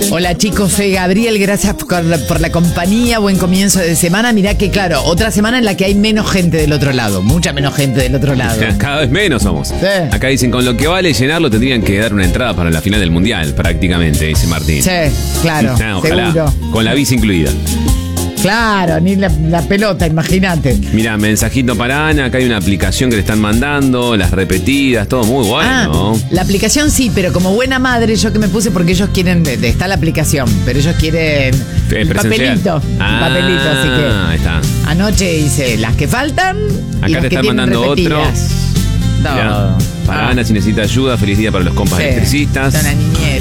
Hola chicos, soy Gabriel, gracias por la compañía, buen comienzo de semana. Mirá que claro, otra semana en la que hay menos gente del otro lado, mucha menos gente del otro lado. Cada vez menos somos. Sí. Acá dicen, con lo que vale llenarlo tendrían que dar una entrada para la final del Mundial, prácticamente, dice Martín. Sí, claro, Ojalá, seguro. con la bici incluida. Claro, ni la pelota, imagínate. Mira, mensajito para Ana, acá hay una aplicación que le están mandando, las repetidas, todo muy bueno. La aplicación sí, pero como buena madre yo que me puse porque ellos quieren, está la aplicación, pero ellos quieren el papelito, así que ahí está. anoche hice las que faltan Acá y las te que están tienen mandando repetidas. Mirá, para Ana, si necesita ayuda, feliz día para los compas electricistas. Una niñez.